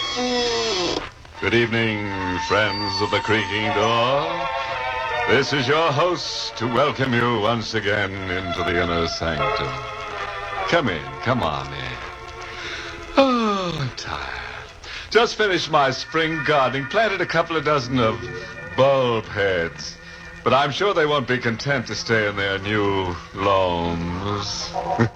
Good evening, friends of the creaking door. This is your host to welcome you once again into the inner sanctum. Come in, come on in. Oh, I'm tired. Just finished my spring gardening, planted a couple of dozen of bulb heads. But I'm sure they won't be content to stay in their new loams.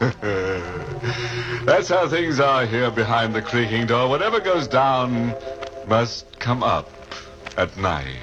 That's how things are here behind the creaking door. Whatever goes down must come up at night.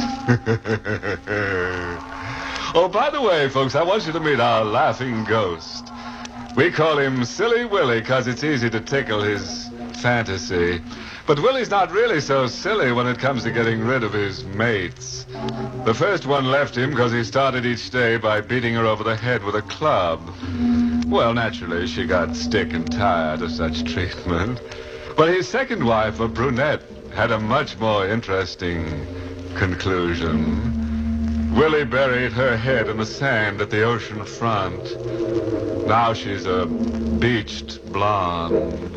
Oh, by the way, folks, I want you to meet our laughing ghost. We call him Silly Willie because it's easy to tickle his fantasy. But Willie's not really so silly when it comes to getting rid of his mates. The first one left him because he started each day by beating her over the head with a club. Well, naturally, she got sick and tired of such treatment. But his second wife, a brunette, had a much more interesting conclusion. Willie buried her head in the sand at the ocean front. Now she's a beached blonde.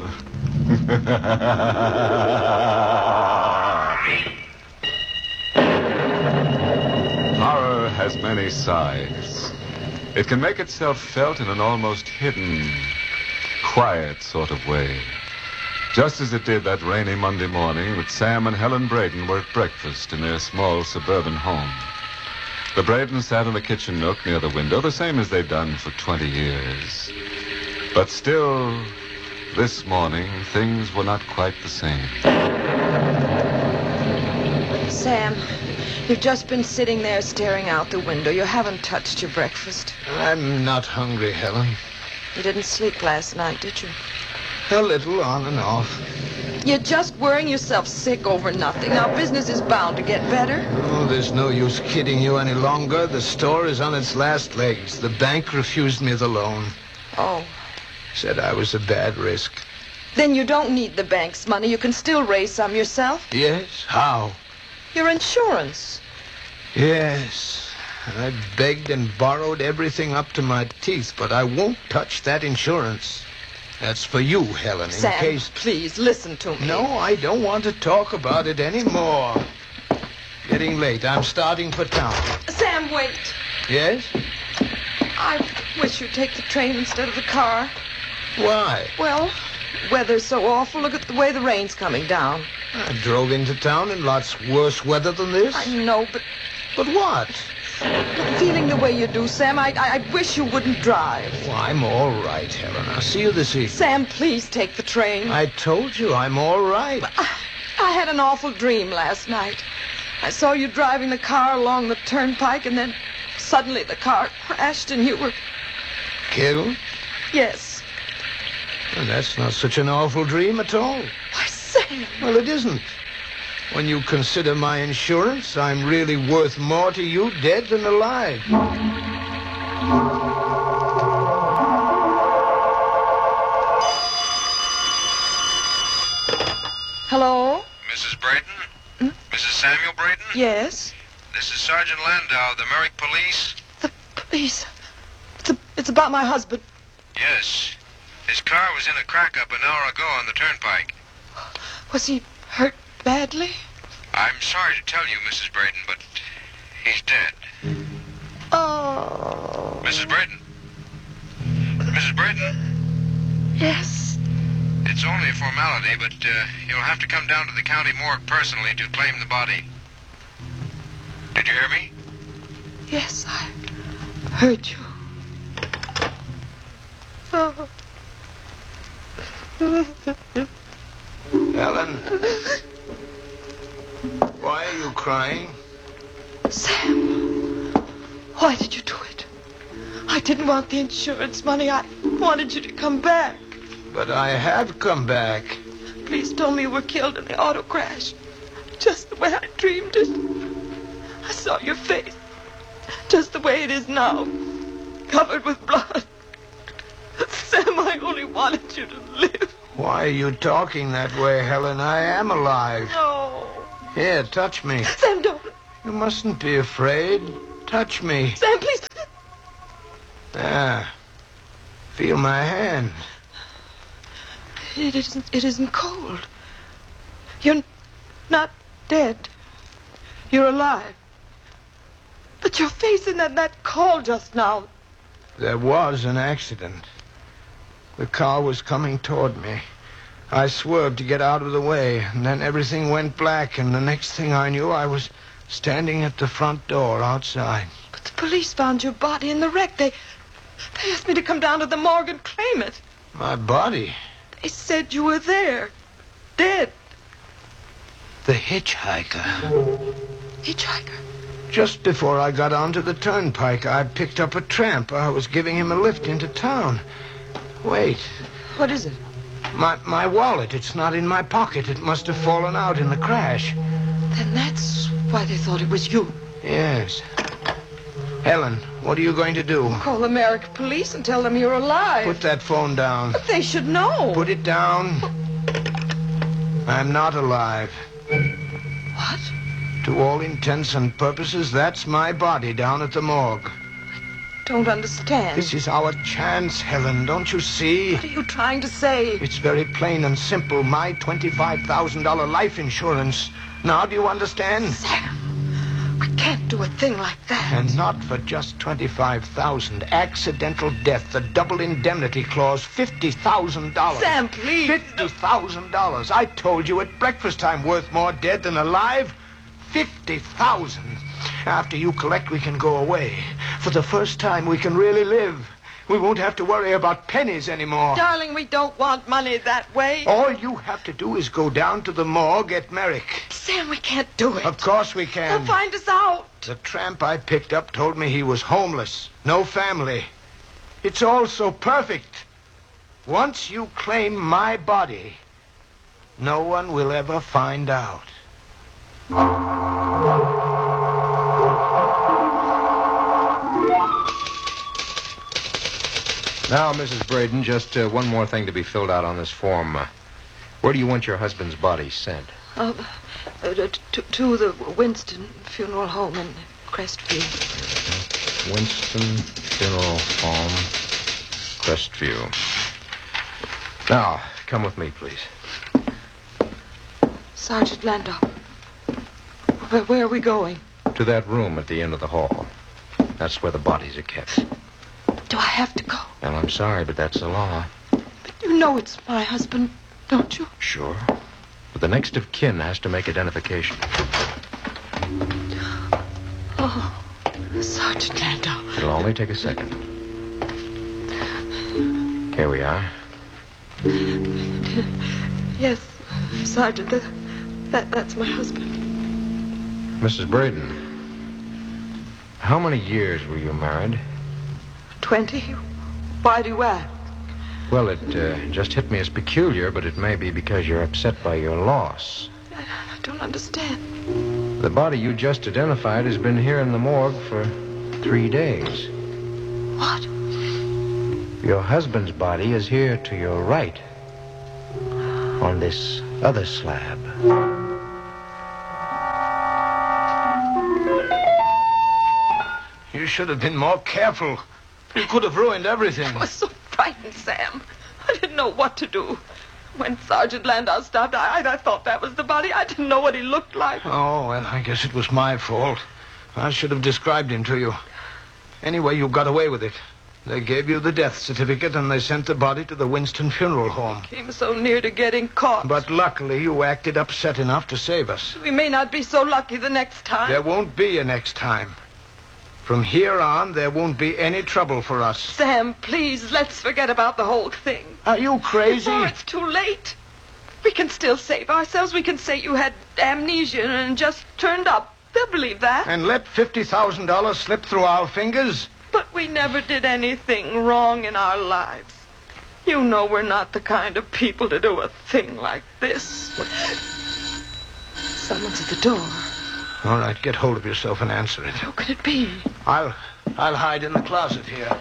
Horror has many sides. It can make itself felt in an almost hidden, quiet sort of way. Just as it did that rainy Monday morning that Sam and Helen Braden were at breakfast in their small suburban home. The Bradens sat in the kitchen nook near the window, the same as they'd done for 20 years. But still, this morning, things were not quite the same. Sam, you've just been sitting there staring out the window. You haven't touched your breakfast. I'm not hungry, Helen. You didn't sleep last night, did you? A little, on and off. You're just worrying yourself sick over nothing. Now, business is bound to get better. Oh, there's no use kidding you any longer. The store is on its last legs. The bank refused me the loan. Oh. Said I was a bad risk. Then you don't need the bank's money. You can still raise some yourself. Yes? How? Your insurance. Yes. I begged and borrowed everything up to my teeth, but I won't touch that insurance. That's for you, Helen, in Sam, case... please, listen to me. No, I don't want to talk about it anymore. Getting late. I'm starting for town. Sam, wait. Yes? I wish you'd take the train instead of the car. Why? Well, weather's so awful. Look at the way the rain's coming down. I drove into town in lots worse weather than this. I know, but... But what? Feeling the way you do, Sam, I wish you wouldn't drive. Well, I'm all right, Helen. I'll see you this evening. Sam, please take the train. I told you I'm all right. I had an awful dream last night. I saw you driving the car along the turnpike, and then suddenly the car crashed and you were... Killed? Yes. Well, that's not such an awful dream at all. Why, Sam... Well, it isn't. When you consider my insurance, I'm really worth more to you dead than alive. Hello? Mrs. Braden? Mrs. Samuel Braden? Yes? This is Sergeant Landau of the Merrick Police. The police. It's about my husband. Yes. His car was in a crack-up an hour ago on the turnpike. Was he hurt badly? I'm sorry to tell you, Mrs. Braden, but he's dead. Oh. Mrs. Braden? Mrs. Braden? Yes. It's only a formality, but you'll have to come down to the county morgue personally to claim the body. Did you hear me? Yes, I heard you. Oh. Helen? Why are you crying? Sam, why did you do it? I didn't want the insurance money. I wanted you to come back. But I have come back. Police told me you were killed in the auto crash. Just the way I dreamed it. I saw your face. Just the way it is now. Covered with blood. Sam, I only wanted you to live. Why are you talking that way, Helen? I am alive. No. Here, touch me. Sam, don't. You mustn't be afraid. Touch me. Sam, please. Ah. Feel my hand. It isn't cold. You're not dead. You're alive. But your face in that call just now. There was an accident. The car was coming toward me. I swerved to get out of the way, and then everything went black, and the next thing I knew, I was standing at the front door outside. But the police found your body in the wreck. They asked me to come down to the morgue and claim it. My body? They said you were there, dead. The hitchhiker. Hitchhiker? Just before I got onto the turnpike, I picked up a tramp. I was giving him a lift into town. Wait. What is it? My wallet. It's not in my pocket. It must have fallen out in the crash. Then that's why they thought it was you. Yes. Helen, what are you going to do? Call the Merrick police and tell them you're alive. Put that phone down. But they should know. Put it down. I'm not alive. What? To all intents and purposes, that's my body down at the morgue. Don't understand. This is our chance, Helen. Don't you see? What are you trying to say? It's very plain and simple. My $25,000 life insurance. Now, do you understand? Sam, we can't do a thing like that. And not for just $25,000. Accidental death, the double indemnity clause, $50,000. Sam, please. $50,000. I told you at breakfast time, worth more dead than alive. $50,000. After you collect, we can go away. For the first time, we can really live. We won't have to worry about pennies anymore. Darling, we don't want money that way. All you have to do is go down to the morgue at Merrick. Sam, we can't do it. Of course we can. They'll find us out. The tramp I picked up told me he was homeless, no family. It's all so perfect. Once you claim my body, no one will ever find out. Now, Mrs. Braden, just one more thing to be filled out on this form. Where do you want your husband's body sent? To the Winston Funeral Home in Crestview. Winston Funeral Home, Crestview. Now, come with me, please. Sergeant Landau, where are we going? To that room at the end of the hall. That's where the bodies are kept. Do I have to go? Well, I'm sorry, but that's the law. But you know it's my husband, don't you? Sure. But the next of kin has to make identification. Oh, Sergeant Landau. It'll only take a second. Here we are. Yes, Sergeant, that's my husband. Mrs. Braden, how many years were you married? 20? Why do you ask? Well, it just hit me as peculiar, but it may be because you're upset by your loss. I don't understand. The body you just identified has been here in the morgue for 3 days. What? Your husband's body is here to your right, on this other slab. You should have been more careful. You could have ruined everything. I was so frightened, Sam. I didn't know what to do. When Sergeant Landau stopped, I thought that was the body. I didn't know what he looked like. Oh, well, I guess it was my fault. I should have described him to you. Anyway, you got away with it. They gave you the death certificate, and they sent the body to the Winston Funeral Home. Came so near to getting caught. But luckily, you acted upset enough to save us. We may not be so lucky the next time. There won't be a next time. From here on, there won't be any trouble for us. Sam, please, let's forget about the whole thing. Are you crazy? Before it's too late. We can still save ourselves. We can say you had amnesia and just turned up. They'll believe that. And let $50,000 slip through our fingers? But we never did anything wrong in our lives. You know we're not the kind of people to do a thing like this. Someone's at the door. All right, get hold of yourself and answer it. Who could it be? I'll hide in the closet here.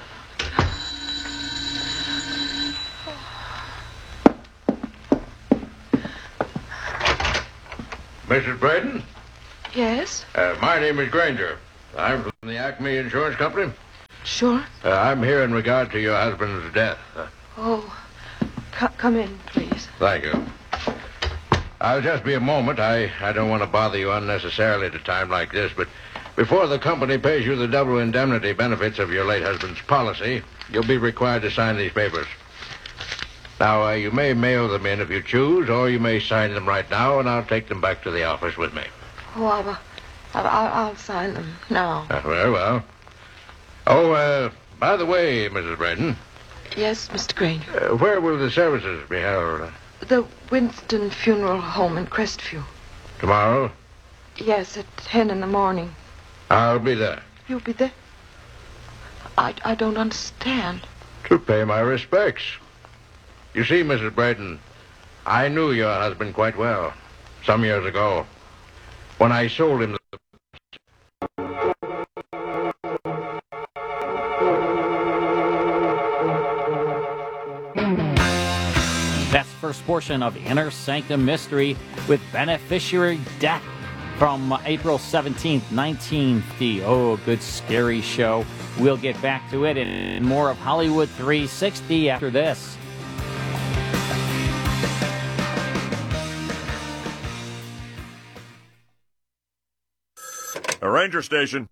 Mrs. Braden? Yes? My name is Granger. I'm from the Acme Insurance Company. Sure. I'm here in regard to your husband's death. Oh, come in, please. Thank you. I'll just be a moment. I don't want to bother you unnecessarily at a time like this, but before the company pays you the double indemnity benefits of your late husband's policy, you'll be required to sign these papers. Now, you may mail them in if you choose, or you may sign them right now, and I'll take them back to the office with me. Oh, I'll sign them now. Very well. Oh, by the way, Mrs. Braden. Yes, Mr. Granger. Where will the services be held? The Winston Funeral Home in Crestview. Tomorrow? Yes, at 10 in the morning. I'll be there. You'll be there? I don't understand. To pay my respects. You see, Mrs. Braden, I knew your husband quite well some years ago when I sold him That's the first portion of Inner Sanctum Mystery with Beneficiary Death from April 17th, 1950. Oh, good scary show. We'll get back to it and more of Hollywood 360 after this. A ranger station.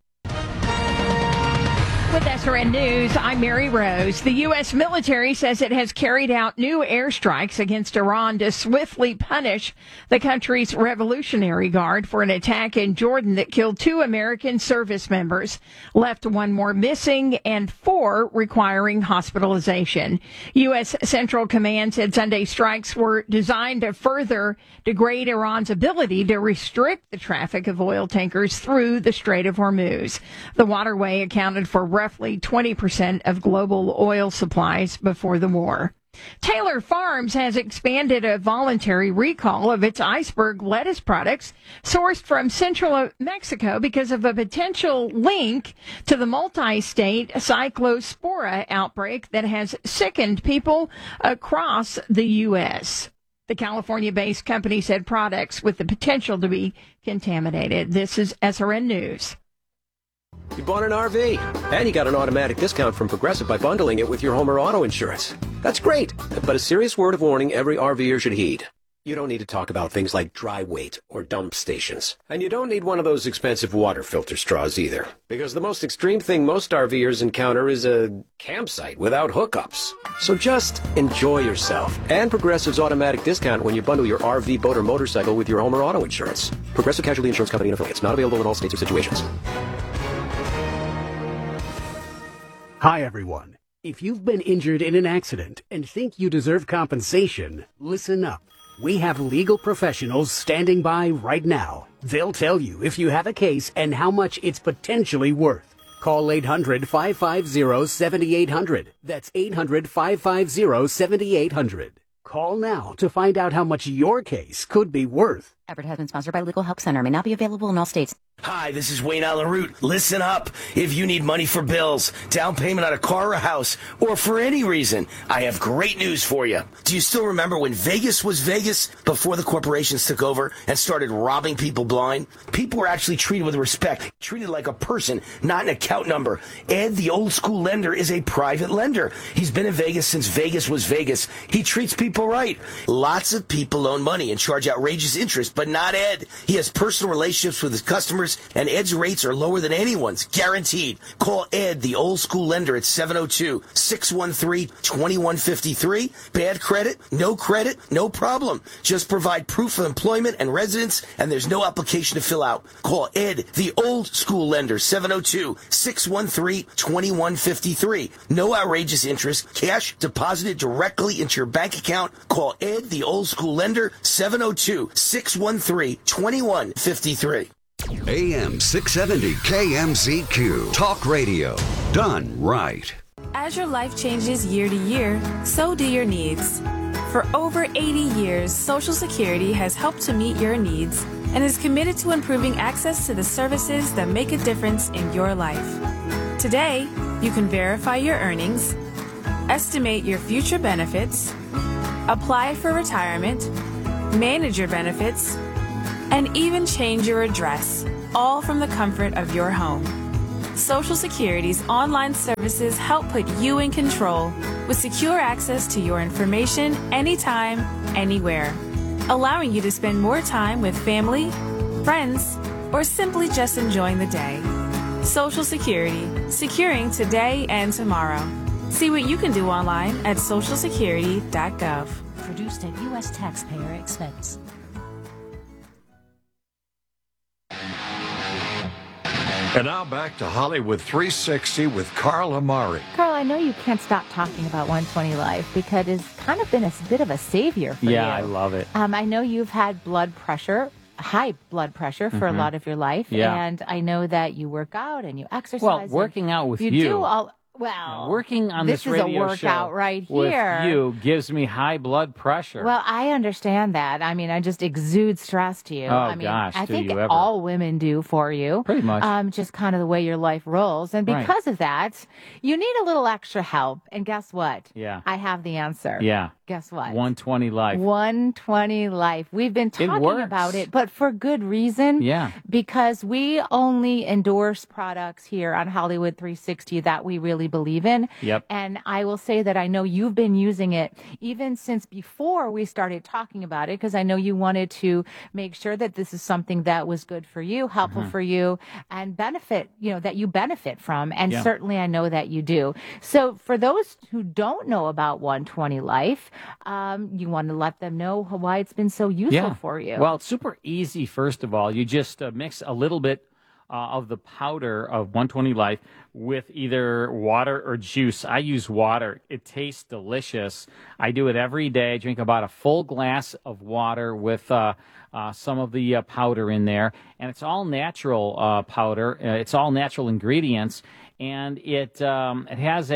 With SRN News, I'm Mary Rose. The U.S. military says it has carried out new airstrikes against Iran to swiftly punish the country's Revolutionary Guard for an attack in Jordan that killed 2 American service members, left 1 more missing, and 4 requiring hospitalization. U.S. Central Command said Sunday strikes were designed to further degrade Iran's ability to restrict the traffic of oil tankers through the Strait of Hormuz. The waterway accounted for roughly 20% of global oil supplies before the war. Taylor Farms has expanded a voluntary recall of its iceberg lettuce products sourced from central Mexico because of a potential link to the multi-state cyclospora outbreak that has sickened people across the U.S. The California-based company said products with the potential to be contaminated. This is SRN News. You bought an RV, and you got an automatic discount from Progressive by bundling it with your home or auto insurance. That's great, but a serious word of warning every RVer should heed. You don't need to talk about things like dry weight or dump stations. And you don't need one of those expensive water filter straws either. Because the most extreme thing most RVers encounter is a campsite without hookups. So just enjoy yourself. And Progressive's automatic discount when you bundle your RV, boat, or motorcycle with your home or auto insurance. Progressive Casualty Insurance Company and affiliates. Not available in all states or situations. Hi, everyone. If you've been injured in an accident and think you deserve compensation, listen up. We have legal professionals standing by right now. They'll tell you if you have a case and how much it's potentially worth. Call 800-550-7800. That's 800-550-7800. Call now to find out how much your case could be worth. Advertisement sponsored by Legal Help Center. May not be available in all states. Hi, this is Wayne Allen Root. Listen up. If you need money for bills, down payment on a car or a house, or for any reason, I have great news for you. Do you still remember when Vegas was Vegas before the corporations took over and started robbing people blind? People were actually treated with respect, treated like a person, not an account number. Ed, the old school lender, is a private lender. He's been in Vegas since Vegas was Vegas. He treats people right. Lots of people loan money and charge outrageous interest, but not Ed. He has personal relationships with his customers, and Ed's rates are lower than anyone's, guaranteed. Call Ed, the old school lender, at 702-613-2153. Bad credit? No problem. Just provide proof of employment and residence, and there's no application to fill out. Call Ed, the old school lender, 702-613-2153. No outrageous interest. Cash deposited directly into your bank account. Call Ed, the old school lender, 702-613-2153. AM 670 KMZQ. Talk radio. Done right. As your life changes year to year, so do your needs. For over 80 years, Social Security has helped to meet your needs and is committed to improving access to the services that make a difference in your life. Today, you can verify your earnings, estimate your future benefits, apply for retirement, manage your benefits, and even change your address, all from the comfort of your home. Social Security's online services help put you in control with secure access to your information anytime, anywhere. allowing you to spend more time with family, friends, or simply just enjoying the day. Social Security, securing today and tomorrow. See what you can do online at socialsecurity.gov. Produced at U.S. taxpayer expense. And now back to Hollywood 360 with Carl Amari. Carl, I know you can't stop talking about 120 Life because it's kind of been a bit of a savior for you. Yeah, I love it. I know you've had high blood pressure for a lot of your life. Yeah. And I know that you work out and you exercise. Well, working out with you. do all. Well, working on this is a radio workout show right with here. you gives me high blood pressure. Well, I understand that. I mean, I just exude stress to you. Oh, I mean, gosh, I do think you ever. all women do for you. Pretty much. Just kind of the way your life rolls. And Right. because of that, you need a little extra help. And guess what? Yeah. I have the answer. Yeah. Guess what? 120 Life. 120 Life. We've been talking works. about it, but for good reason. Yeah. Because we only endorse products here on Hollywood 360 that we really believe in. Yep. And I will say that I know you've been using it even since before we started talking about it, because I know you wanted to make sure that this is something that was good for you, helpful for you, and benefit, that you benefit from. And Yeah. certainly I know that you do. So for those who don't know about 120 Life, you want to let them know why it's been so useful for you. Well, it's super easy, first of all. You just mix a little bit of the powder of 120 Life with either water or juice. I use water. It tastes delicious. I do it every day. I drink about a full glass of water with some of the powder in there. And it's all natural powder. It's all natural ingredients. And it has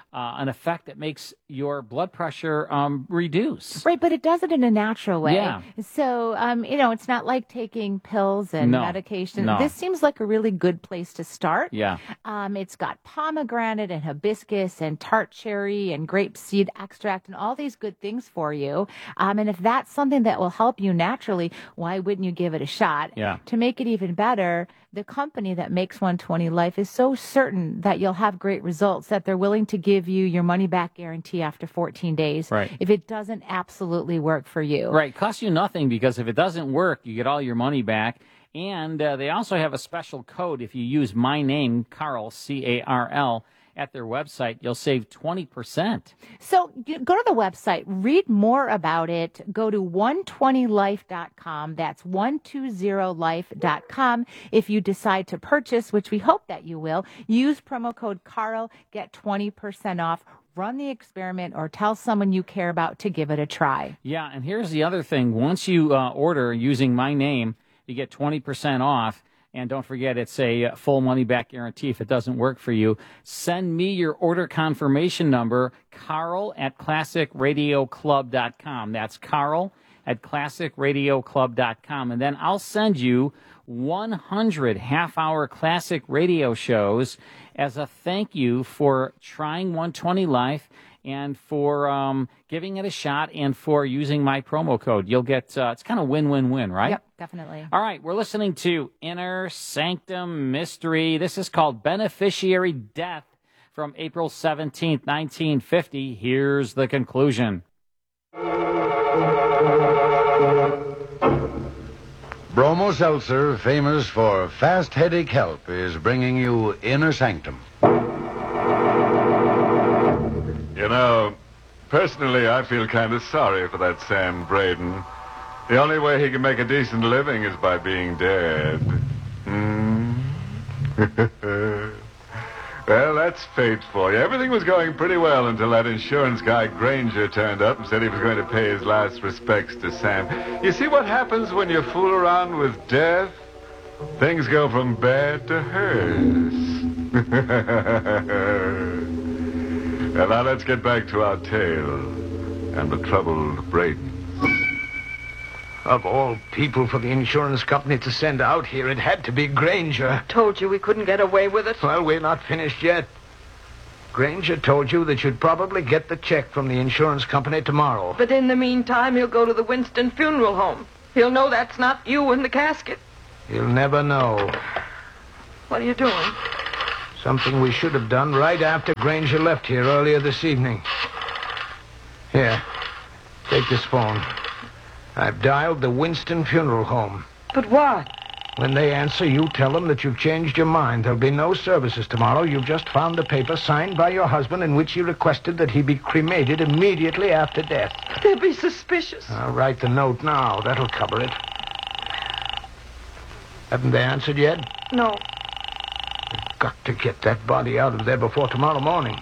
an effect that makes your blood pressure reduce. Right, but it does it in a natural way. Yeah. So, it's not like taking pills and No, medication. no. This seems like a really good place to start. Yeah. It's got pomegranate and hibiscus and tart cherry and grape seed extract and all these good things for you. And if that's something that will help you naturally, why wouldn't you give it a shot? Yeah. To make it even better, the company that makes 120 Life is so certain that you'll have great results that they're willing to give you your money back guarantee after 14 days. Right. If it doesn't absolutely work for you. Right. Costs you nothing, because if it doesn't work, you get all your money back. And they also have a special code. If you use my name, Carl, C-A-R-L, at their website, you'll save 20%. So go to the website, read more about it. Go to 120life.com. That's 120life.com. If you decide to purchase, which we hope that you will, use promo code Carl, get 20% off. Run the experiment or tell someone you care about to give it a try. Yeah, and here's the other thing. Once you order using my name, you get 20% off. And don't forget, it's a full money-back guarantee if it doesn't work for you. Send me your order confirmation number, Carl at ClassicRadioClub.com. That's Carl at ClassicRadioClub.com. And then I'll send you 100 half-hour classic radio shows as a thank you for trying 120 Life and for giving it a shot and for using my promo code. You'll get, it's kind of win-win-win, right? Yep, definitely. All right, we're listening to Inner Sanctum Mystery. This is called Beneficiary Death from April 17th, 1950. Here's the conclusion. Bromo Seltzer, famous for fast headache help, is bringing you Inner Sanctum. You know, personally, I feel kind of sorry for that Sam Braden. The only way he can make a decent living is by being dead. Well, that's fate for you. Everything was going pretty well until that insurance guy Granger turned up and said he was going to pay his last respects to Sam. You see what happens when you fool around with death? Things go from bad to hers. And now let's get back to our tale and the troubled Braden. Of all people for the insurance company to send out here, it had to be Granger. Told you we couldn't get away with it. Well, we're not finished yet. Granger told you that you'd probably get the check from the insurance company tomorrow. But in the meantime, he'll go to the Winston Funeral Home. He'll know that's not you in the casket. You'll never know. What are you doing? Something we should have done right after Granger left here earlier this evening. Here, take this phone. I've dialed the Winston Funeral Home. But what? When they answer, you tell them that you've changed your mind. There'll be no services tomorrow. You've just found a paper signed by your husband in which he requested that he be cremated immediately after death. They'll be suspicious. I'll write the note now. That'll cover it. Haven't they answered yet? No. We've got to get that body out of there before tomorrow morning.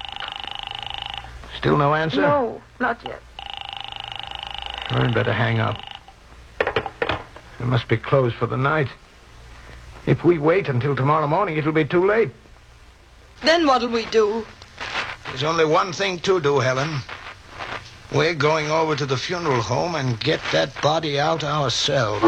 Still no answer? No, not yet. I'd better hang up. It must be closed for the night. If we wait until tomorrow morning, it'll be too late. Then what'll we do? There's only one thing to do, Helen. We're going over to the funeral home and get that body out ourselves.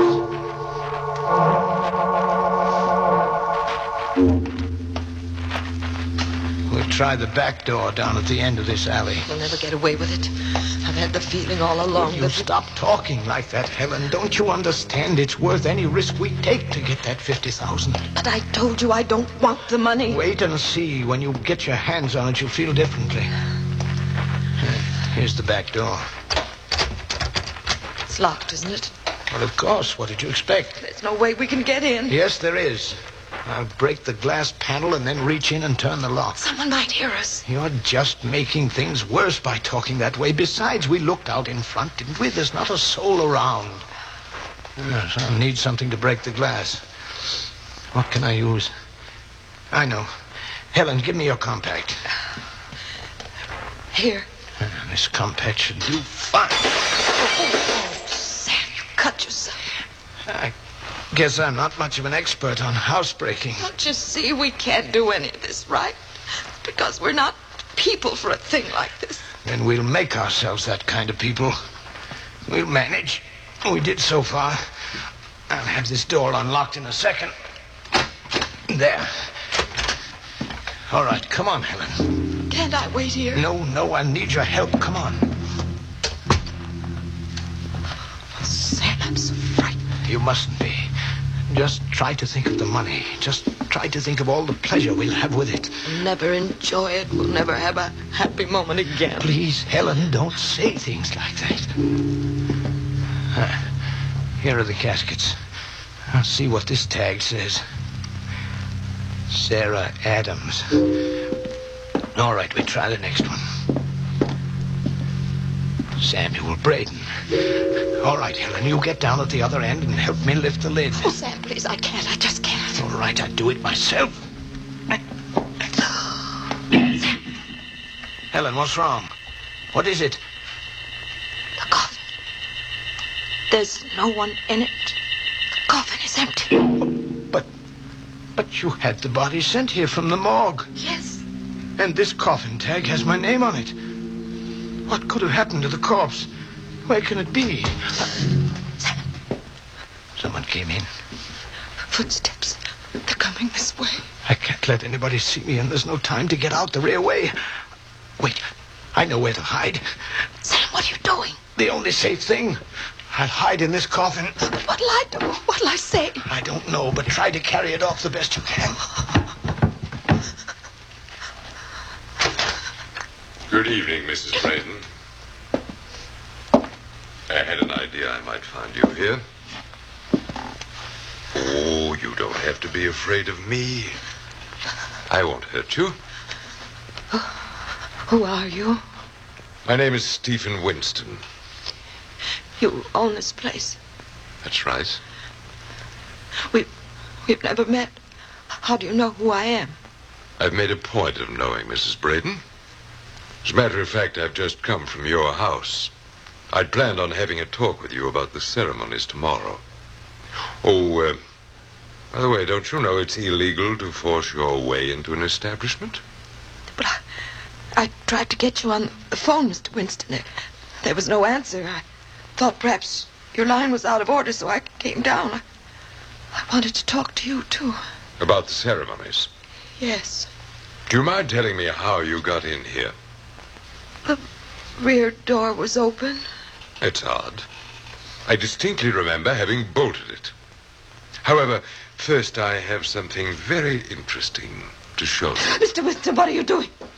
We'll try the back door down at the end of this alley. We'll never get away with it. I've had the feeling all along You stop talking like that, Helen. Don't you understand? It's worth any risk we take to get that 50,000. But I told you I don't want the money. Wait and see. When you get your hands on it, you'll feel differently. Here's the back door. It's locked, isn't it? Well, of course. What did you expect? There's no way we can get in. Yes, there is. I'll break the glass panel and then reach in and turn the lock. Someone might hear us. You're just making things worse by talking that way. Besides, we looked out in front, didn't we? There's not a soul around. Yes, I'll need something to break the glass. What can I use? I know. Helen, give me your compact. Here. This compact should do fine. Oh, Sam, you cut yourself. I guess I'm not much of an expert on housebreaking. Don't you see we can't do any of this, right? Because we're not people for a thing like this. Then we'll make ourselves that kind of people. We'll manage. We did so far. I'll have this door unlocked in a second. There. All right, come on, Helen. Can't I wait here? No, I need your help. Come on. Oh, Sam, I'm so frightened. You mustn't be. Just try to think of the money. Just try to think of all the pleasure we'll have with it. We'll never enjoy it. We'll never have a happy moment again. Please, Helen, don't say things like that. Here are the caskets. I'll see what this tag says. Sarah Adams. All right, we try the next one. Samuel Braden. All right, Helen, you get down at the other end and help me lift the lid. Oh, Sam, please, I can't. I just can't. All right, I'll do it myself. Helen, what's wrong? What is it? The coffin. There's no one in it. The coffin is empty. But you had the body sent here from the morgue. Yes. And this coffin tag has my name on it. What could have happened to the corpse? Where can it be? Someone came in. Footsteps. They're coming this way. I can't let anybody see me, and there's no time to get out the rear way. Wait, I know where to hide. Sam, what are you doing? The only safe thing. I'll hide in this coffin. But what'll I do? What'll I say? I don't know, but try to carry it off the best you can. Good evening, Mrs. Braden. I had an idea I might find you here. Oh, you don't have to be afraid of me. I won't hurt you. Who are you? My name is Stephen Winston. You own this place. That's right. We've never met. How do you know who I am? I've made a point of knowing Mrs. Braden. As a matter of fact, I've just come from your house. I'd planned on having a talk with you about the ceremonies tomorrow. Oh, by the way, don't you know it's illegal to force your way into an establishment? But I tried to get you on the phone, Mr. Winston. There was no answer. I thought perhaps your line was out of order, so I came down. I wanted to talk to you, too. About the ceremonies? Yes. Do you mind telling me how you got in here? The rear door was open. It's odd. I distinctly remember having bolted it. However, first I have something very interesting to show you. Mr. Winston, what are you doing?